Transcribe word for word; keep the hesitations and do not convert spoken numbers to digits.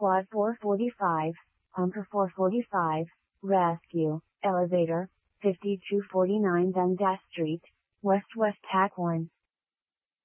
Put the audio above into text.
Squad four forty-five, Hunter four forty-five, Rescue, Elevator, fifty-two forty-nine Dundas Street, West West Tac one.